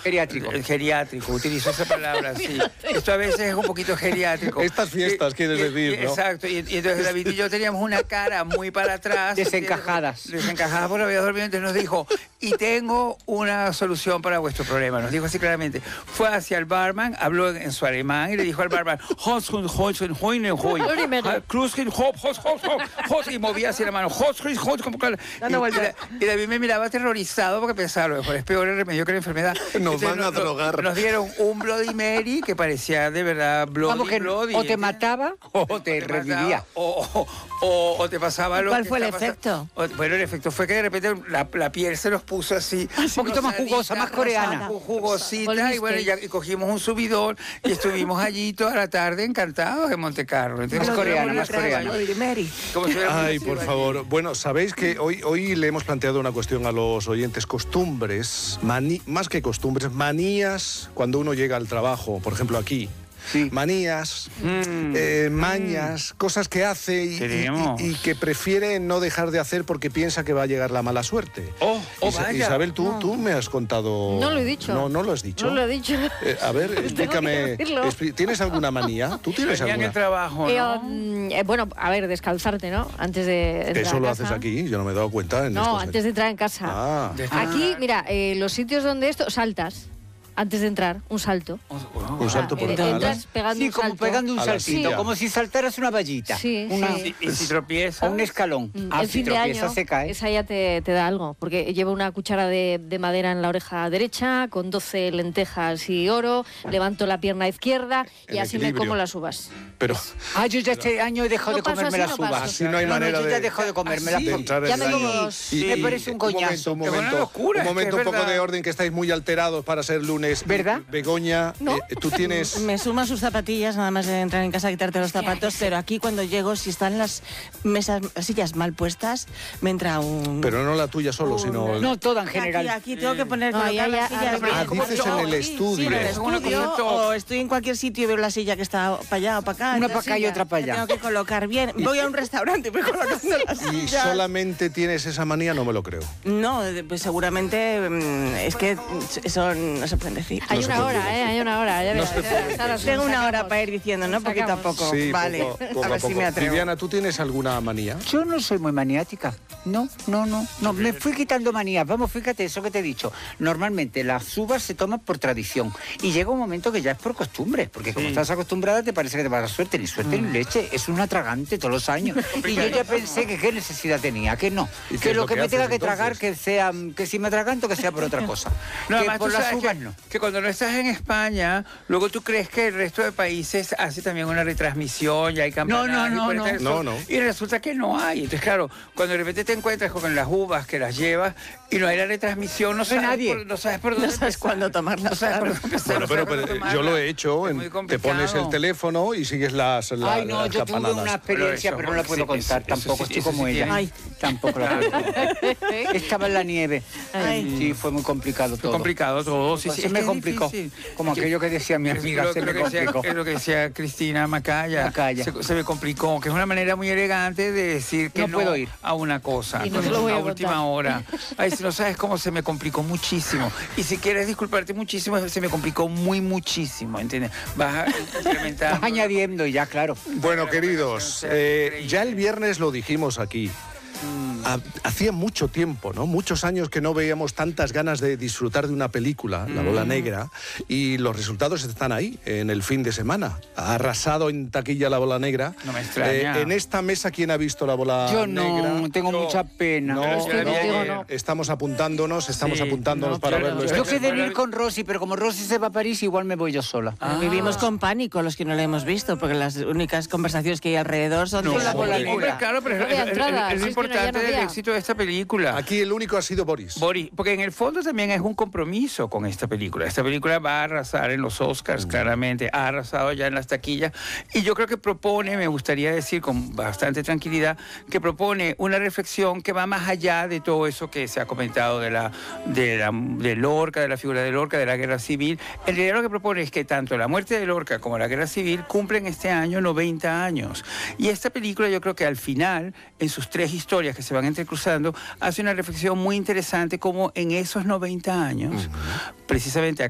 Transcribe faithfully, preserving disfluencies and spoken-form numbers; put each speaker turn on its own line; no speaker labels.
Geriátrico.
Geriátrico, utilizo esa palabra, sí. Esto a veces es un poquito geriátrico.
Estas fiestas,
y,
quieres
y,
decir,
y,
¿no?
Exacto, y, y entonces David y yo teníamos una cara muy para atrás.
Desencajadas.
Desencajadas por había dormido, entonces nos dijo, y tengo una solución para vuestro problema. Nos dijo así claramente. Fue hacia el barman, habló en, en su alemán y le dijo al barman, y movía así la mano, y David me miraba aterrorizado porque pensaba, lo mejor es peor el remedio que la enfermedad.
Nos
Entonces,
van a
nos,
drogar.
Nos dieron un Bloody Mary que parecía de verdad Bloody,
Vamos que
bloody,
o te mataba o te, te revivía.
O, o, o, o te pasaba lo
¿Cuál
que
fue el
estaba
efecto?
O, bueno, el efecto fue que de repente la, la piel se nos puso así.
Un poquito más jugosa, más coreana.
Jugosita, y bueno, y, ya, y cogimos un subidón y estuvimos allí toda la tarde encantados en Montecarlo.
Más coreana, más coreana.
Ay, por favor. Bueno, sabéis que hoy, hoy le hemos planteado una cuestión a los oyentes. Costumbres, mani, más que costumbres, manías cuando uno llega al trabajo, por ejemplo aquí. Sí. Manías, mm. eh, mañas, mm. cosas que hace y, y, y, y que prefiere no dejar de hacer porque piensa que va a llegar la mala suerte.
Oh, oh,
Isa
vaya.
Isabel, tú,
no.
tú me has contado...
No lo he dicho.
No, no lo has dicho.
No lo he dicho.
Eh, a ver, explícame. Expl ¿Tienes alguna manía? ¿Tú tienes
Manía
alguna?
En el trabajo, ¿no?
Eh, eh, bueno, a ver, descalzarte, ¿no? Antes de entrar
Eso lo
a casa.
haces aquí, yo no me he dado cuenta. En
No,
estos
antes de entrar en casa.
Ah.
Aquí, mira, eh, los sitios donde esto, saltas. Antes de entrar, un salto.
Un salto por
ah,
encima.
Entras pegando
Sí,
un
como
salto.
pegando un
A la
saltito,
silla.
como si saltaras una vallita.
Sí,
una,
sí.
Y, y si tropiezas...
O un escalón.
Mm,
Ah,
el
si
fin de
tropieza
año,
se cae.
esa ya te, te da algo, porque lleva una cuchara de, de madera en la oreja derecha, con doce lentejas y oro, levanto la pierna izquierda y
El
así
equilibrio.
me como las uvas.
Pero
Ah, yo ya este año he dejado
No
de
paso
comerme
así,
las
no
uvas.
paso.
así no hay
No, no,
manera
yo
de...
ya he dejado de comerme
de
las
entrar en
Ya me
la-
como dos.
Me parece un
Un
coñazo.
momento, un
Qué buena
momento,
locura,
un
es
momento,
que
un
es
poco
verdad.
de orden, que estáis muy alterados para ser lunes.
¿Verdad?
Begoña,
¿No?
eh, tú tienes...
Me suma sus zapatillas nada más de entrar en casa a quitarte los zapatos, pero aquí cuando llego, si están las mesas, las sillas mal puestas, me entra un...
Pero no la tuya solo, sino...
No, toda en
Aquí,
general.
aquí tengo que poner,
No,
colocar
ya, ya,
las sillas.
ah,
Ah,
como
dices
yo.
en el
Sí,
estudio.
Sí, en el
Es una
estudio,
cosa top.
o estoy en cualquier sitio y veo la silla que está para allá o para acá.
Una
entonces
para acá y
sí,
otra para
la
allá.
Tengo que colocar bien. Voy a un restaurante y voy colocando las
Y
sillas.
solamente tienes esa manía, no me lo creo.
No, pues seguramente mm, es que eso no se puede decir.
Hay
No se
una
puede
hora,
decir.
¿eh? Hay una hora. Ya
No
verás,
se
ya verás. Ahora sí,
Tengo una hora
sacamos.
para ir diciendo, ¿no? Poquito a
Sacamos.
poco.
Sí,
vale,
poco, poco
a ver si
poco.
me atrevo.
Viviana, ¿tú tienes alguna manía?
Yo no soy muy maniática. No, no, no. No, me fui quitando manías. Vamos, fíjate, eso que te he dicho. Normalmente las uvas se toman por tradición. Y llega un momento que ya es por costumbre. Porque como
Sí.
estás acostumbrada, te parece que te va a dar suerte. Ni suerte ni leche. Es un atragante todos los años. Y yo ya pensé que qué necesidad tenía, que no.
¿Y qué
Que
es
lo
lo
que
que
me tenga
haces,
que tragar,
entonces?
que sea, que si me atraganto, que sea por otra cosa.
No,
que
además
por
tú
las
sabes
uvas
que,
no.
que cuando no estás en España, luego tú crees que el resto de países hace también una retransmisión, ya hay campanarios.
No, no,
y por
no,
eso-
no. No, no.
Y resulta que no hay. Entonces, claro, cuando de repente te encuentras con las uvas que las llevas y no hay la retransmisión, no sabes,
nadie.
por, no sabes por dónde
No sabes
empezar.
cuándo tomarlas,
No sabes por
claro.
dónde empezar,
Bueno,
no
pero,
sabes por
pero,
dónde
yo lo he
tomarla.
hecho.
Es
en-
muy
te
complicado.
pones el teléfono y sigues las, la-
Ay, no,
las
yo tuve
campanadas.
una experiencia,
Pero
pero,
eso,
no la puedo
sí,
contar
eso-
tampoco,
eso sí-
estoy
eso
como
sí
ella.
tiene.
Ay, tampoco la puedo contar. Estaba en la nieve.
Ay.
Sí, fue muy complicado todo.
Complicado todo, sí, sí.
Se
es
me
que es
complicó.
difícil.
Como aquello que decía mi
Es
amiga,
lo,
se
lo
me
que decía,
complicó.
es lo que decía Cristina Macaya.
Macaya.
Se, se me complicó, que es una manera muy elegante de decir que
No
no,
puedo ir.
a una cosa.
Y no te lo voy a
a
contar.
última hora. Ay, si no sabes cómo se me complicó muchísimo. Y si quieres disculparte muchísimo, se me complicó muy muchísimo, ¿entiendes? Vas a incrementar.
Vas añadiendo y ya, claro.
Bueno, queridos, eh, ya el viernes lo dijimos aquí. Ha- Hacía mucho tiempo, ¿no? Muchos años que no veíamos tantas ganas de disfrutar de una película, La Bola Negra, y los resultados están ahí, en el fin de semana. Ha arrasado en taquilla La Bola Negra.
No me extraña.
Eh, en esta mesa, ¿quién ha visto La Bola
Yo
Negra?
no, tengo
Yo-
mucha pena.
No,
Estoy
no,
contigo,
no.
estamos apuntándonos, estamos
Sí,
apuntándonos
no,
para
claro,
verlo.
no.
Yo
Este-
quedé en ir con Rosy, pero como Rosy se va a París, igual me voy yo sola.
Ah.
Vivimos con pánico los que no la hemos visto, porque las únicas conversaciones que hay alrededor son
No,
de la bola
hombre,
Hombre,
negra.
claro, pero
No
es,
había
es- es-
entradas,
es lo
es que no, ya
importante
no
del
había.
éxito de esta película.
Aquí el único ha sido Boris.
Boris, porque en el fondo también es un compromiso con esta película. Esta película va a arrasar en los Oscars, claramente, ha arrasado ya en las taquillas, y yo creo que propone, me gustaría decir con bastante tranquilidad, que propone una reflexión que va más allá de todo eso que se ha comentado de la, de la de Lorca, de la figura de Lorca, de la guerra civil. En realidad lo que propone es que tanto la muerte de Lorca como la guerra civil cumplen este año noventa años. Y esta película yo creo que al final, en sus tres historias que se van entrecruzando, hace una reflexión muy interesante como en esos noventa años, precisamente